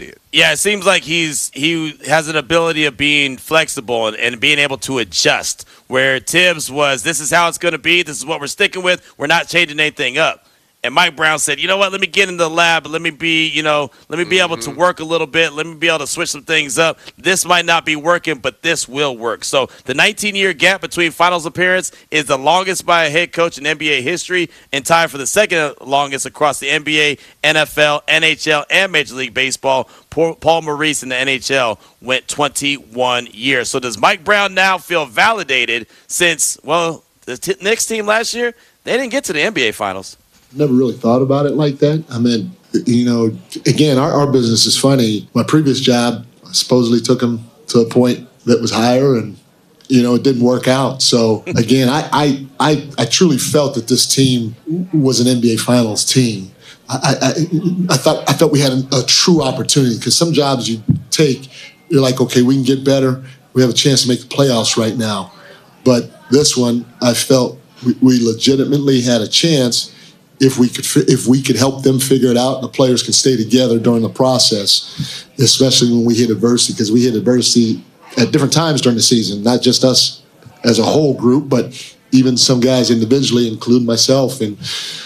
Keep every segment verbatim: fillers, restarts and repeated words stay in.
did. Yeah, it seems like he's he has an ability of being flexible and, and being able to adjust. Where Tibbs was, this is how it's going to be. This is what we're sticking with. We're not changing anything up. And Mike Brown said, you know what, let me get in the lab. Let me be, you know, let me be mm-hmm. able to work a little bit. Let me be able to switch some things up. This might not be working, but this will work. So the nineteen-year gap between finals appearance is the longest by a head coach in N B A history and tied for the second longest across the N B A, N F L, N H L, and Major League Baseball. Paul Maurice in the N H L went twenty-one years. So does Mike Brown now feel validated since, well, the t- Knicks team last year, they didn't get to the N B A Finals? Never really thought about it like that. I mean, you know, again, our, our business is funny. My previous job supposedly took him to a point that was higher, and, you know, it didn't work out. So, again, I I, I, I truly felt that this team was an N B A Finals team. I, I, I thought I thought we had a, a true opportunity, because some jobs you take, you're like, okay, we can get better. We have a chance to make the playoffs right now. But this one, I felt we, we legitimately had a chance if we could if we could help them figure it out, and the players can stay together during the process, especially when we hit adversity, because we hit adversity at different times during the season, not just us as a whole group, but even some guys individually, including myself. And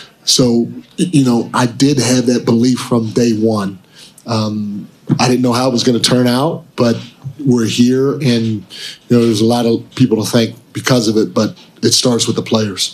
so, you know, I did have that belief from day one. Um, I didn't know how it was going to turn out, but we're here, and, you know, there's a lot of people to thank because of it, but it starts with the players.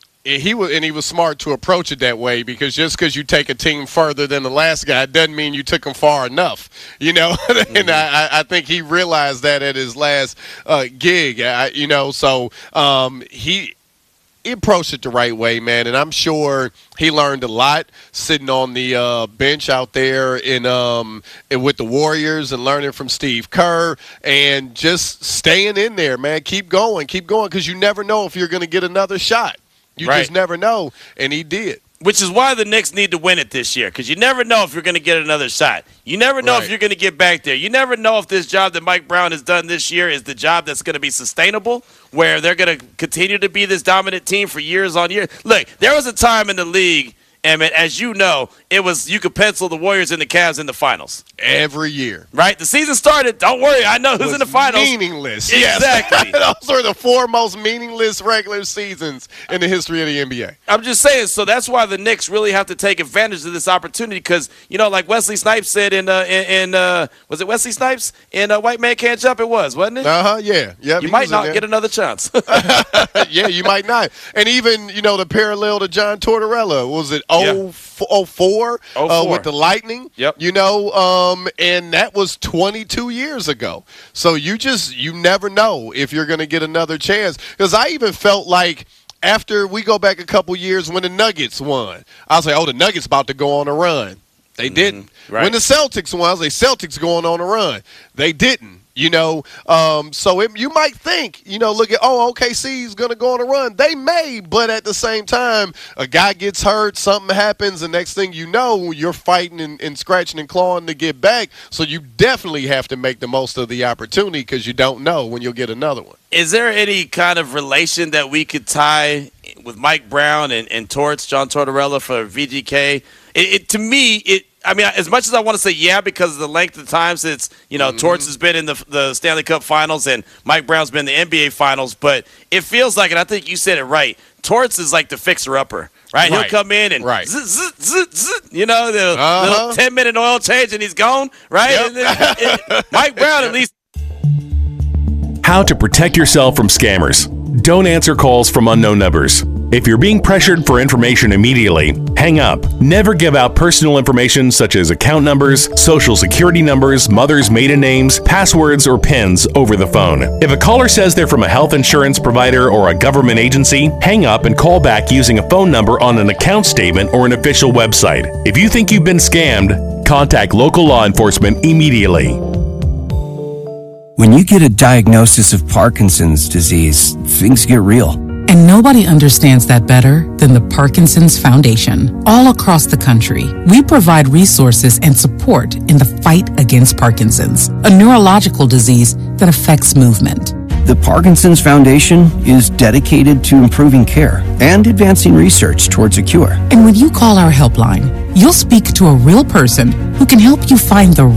He was, and he was smart to approach it that way, because just because you take a team further than the last guy doesn't mean you took them far enough, you know. Mm-hmm. And I, I think he realized that at his last uh, gig, I, you know. So um, he, he approached it the right way, man. And I'm sure he learned a lot sitting on the uh, bench out there in um in, with the Warriors, and learning from Steve Kerr, and just staying in there, man. Keep going, keep going, because you never know if you're going to get another shot. You right. just never know, and he did. Which is why the Knicks need to win it this year, because you never know if you're going to get another shot. You never know right. if you're going to get back there. You never know if this job that Mike Brown has done this year is the job that's going to be sustainable, where they're going to continue to be this dominant team for years on years. Look, there was a time in the league, Emmett, as you know, it was you could pencil the Warriors and the Cavs in the finals. Every year. Right? The season started. Don't worry. I know who's in the finals. Meaningless. Exactly. Those are the four most meaningless regular seasons in the history of the N B A. I'm just saying, so that's why the Knicks really have to take advantage of this opportunity, because, you know, like Wesley Snipes said in, uh, in, in uh, was it Wesley Snipes? In uh, White Man Can't Jump, it was, wasn't it? Uh-huh, yeah. Yep, you might not get another chance. Yeah, you might not. And even, you know, the parallel to John Tortorella, was it oh Yeah. oh four oh four uh, with the Lightning? Yep. You know, um, and that was twenty-two years ago. So you just, you never know if you're going to get another chance. Because I even felt like after we go back a couple years when the Nuggets won, I was like, oh, the Nuggets about to go on a run. They mm-hmm. didn't. Right. When the Celtics won, I was like, Celtics going on a run. They didn't. You know, um, so it, you might think, you know, look at, oh, O K C is going to go on a run. They may, but at the same time, a guy gets hurt, something happens, and next thing you know, you're fighting and, and scratching and clawing to get back. So you definitely have to make the most of the opportunity, because you don't know when you'll get another one. Is there any kind of relation that we could tie with Mike Brown and, and Torts, John Tortorella for V G K? It, it to me, it. I mean, as much as I want to say yeah, because of the length of time since, you know, mm-hmm. Torts has been in the the Stanley Cup Finals and Mike Brown's been in the N B A Finals, but it feels like, and I think you said it right, Torts is like the fixer-upper, right? right. He'll come in and, right. zzz, zzz, zzz, zzz, you know, the uh-huh. little ten-minute oil change and he's gone, right? Yep. And then, it, Mike Brown at least. How to protect yourself from scammers. Don't answer calls from unknown numbers. If you're being pressured for information immediately, hang up. Never give out personal information such as account numbers, social security numbers, mother's maiden names, passwords, or PINs over the phone. If a caller says they're from a health insurance provider or a government agency, hang up and call back using a phone number on an account statement or an official website. If you think you've been scammed, contact local law enforcement immediately. When you get a diagnosis of Parkinson's disease, things get real. And nobody understands that better than the Parkinson's Foundation. All across the country, we provide resources and support in the fight against Parkinson's, a neurological disease that affects movement. The Parkinson's Foundation is dedicated to improving care and advancing research towards a cure. And when you call our helpline, you'll speak to a real person who can help you find the